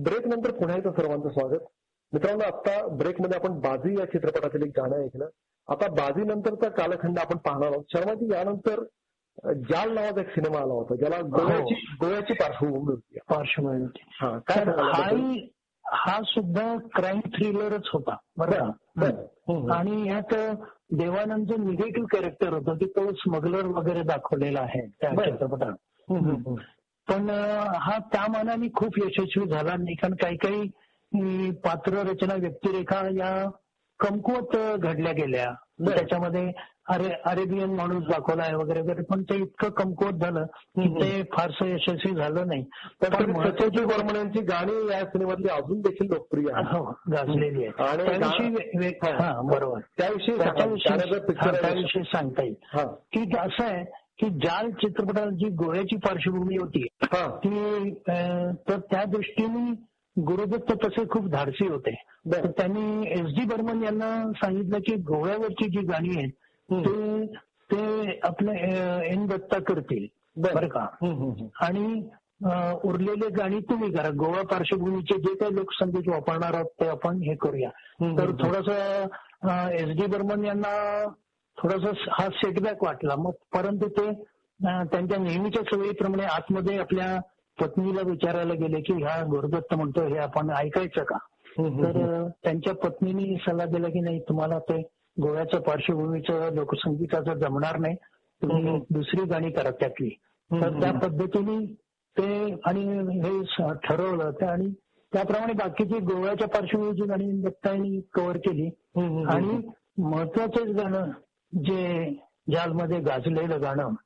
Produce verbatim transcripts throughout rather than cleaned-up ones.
Break नंतर पुन्हा एकदा सर्वांचं स्वागत. मित्रांनो, आता ब्रेकमध्ये आपण बाजी या चित्रपटातील एक गाणं ऐकलं. आता बाजी नंतरचा कालखंड आपण पाहणार आहोत. शर्माजी, यानंतर जाल नावाचा एक सिनेमा आला होता ज्याला गोव्याची गोव्याची पार्श्वभूमी होती. पार्श्वभूमी होती. हा, काय सांगाल? हा सुद्धा क्राईम थ्रिलरच होता बरं का. आणि यात देवानंदचं निगेटिव्ह कॅरेक्टर होतं की तो स्मगलर वगैरे दाखवलेला आहे त्या चित्रपटात. पण हा त्या मानाने खूप यशस्वी झाला नाही, कारण काही काही पात्र रचना व्यक्तिरेखा या कमकुवत घडल्या गेल्या. त्याच्यामध्ये अरे अरेबियन माणूस दाखवलाय वगैरे वगैरे, पण ते इतकं कमकुवत झालं की ते फारसं यशस्वी झालं नाही. पण सत्यजित वर्मन यांची गाणी या सिनेमातली अजून देखील लोकप्रिय आहेत, गाजलेली आहे. त्याविषयी बरोबर त्याविषयी त्याविषयी सांगता येईल की असं आहे की जाल चित्रपटात जी गोव्याची पार्श्वभूमी होती ती, तर त्या दृष्टीने गुरुदत्त तसे खूप धाडसी होते. तर त्यांनी एस डी बर्मन यांना सांगितलं की गोव्यावरची जी गाणी आहेत ते ते आपलं एन दत्ता करतील बरं का, आणि उरलेले गाणी तुम्ही करा. गोवा पार्श्वभूमीचे जे काही लोकसंगीत वापरणार आहोत ते आपण हे करूया. तर थोडंसं एस डी बर्मन यांना थोडासा हा सेटबॅक वाटला. मग परंतु ते त्यांच्या नेहमीच्या सवयीप्रमाणे आतमध्ये आपल्या पत्नीला विचारायला गेले की ह्या गुरुदत्त म्हणतो हे आपण ऐकायचं का. तर त्यांच्या पत्नीने सल्ला दिला की नाही, तुम्हाला ते गोव्याचं पार्श्वभूमीचं लोकसंगीताचं जमणार नाही, तुम्ही दुसरी गाणी करा त्यातली. तर त्या पद्धतीने ते आणि हे ठरवलं आणि त्याप्रमाणे बाकीची गोव्याच्या पार्श्वभूमीची गाणी दत्तांनी कव्हर केली. आणि महत्वाचंच गाणं जे जालमध्ये गाजलेलं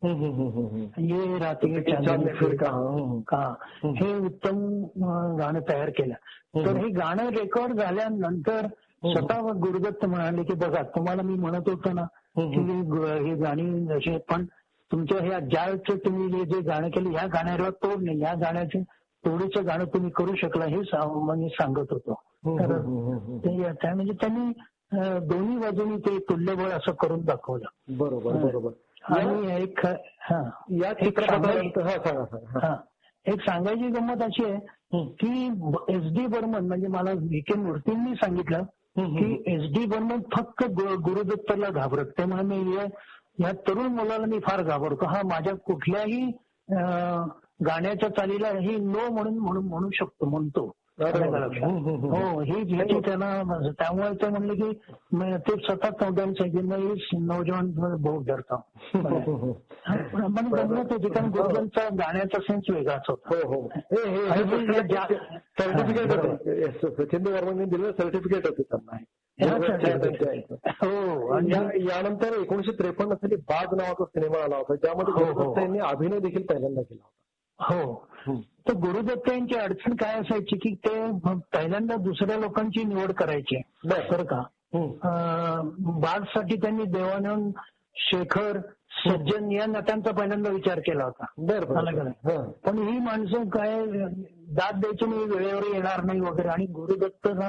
गाणं ये रात्री चांदनी फिरका का, हे उत्तम गाणं तयार केलं. तर हे गाणं रेकॉर्ड झाल्यानंतर स्वतः गुरुदत्त म्हणाले की बघा, तुम्हाला मी म्हणत होतो ना की हे गाणी जशी, पण तुमच्या ह्या जालचं तुम्ही जे गाणं केलं ह्या गाण्याला तोड नाही, या गाण्याचे तोडीचं गाणं तुम्ही करू शकला हे मी सांगत होतो. तर ते म्हणजे त्यांनी दोन्ही बाजूनी ते तुल्यबळ असं करून दाखवलं. बरोबर बरोबर. आणि एक या चित्रपटानंतर एक सांगायची गंमत अशी आहे की एस डी बर्मन म्हणजे मला व्ही के मूर्तींनी सांगितलं की एस डी बर्मन फक्त गुरुदत्तला घाबरत. ते म्हणजे या तरुण मुलाला मी फार घाबरतो, हा माझ्या कुठल्याही गाण्याच्या चालीला ही नो म्हणून म्हणून म्हणू शकतो म्हणतो. हो, ही ह्याची त्यांना, त्यामुळे ते म्हणले की ते स्वतः नौजवान बहुत डरता. पण गंमत होती कारण गुरुदत्तचा गाण्याचा सेन्स वेगळाच होता. सर्टिफिकेट होतं, सचिन वर्मन दिलेलं सर्टिफिकेट होतं त्यांना. हो. आणि यानंतर एकोणीशे त्रेपन्न साली बाज नावाचा सिनेमा आला होता ज्यामध्ये गुरुदत्त यांनी अभिनय देखील पहिल्यांदा केला होता. हो. तर गुरुदत्त यांची अडचण काय असायची की ते पहिल्यांदा दुसऱ्या लोकांची निवड करायची बरं का. बाजसाठी त्यांनी देवानंद, शेखर, सज्जन या नटांचा पहिल्यांदा विचार केला होता. बरं. पण ही माणसं काय दाद द्यायची नाही, वेळेवर येणार नाही वगैरे, आणि गुरुदत्त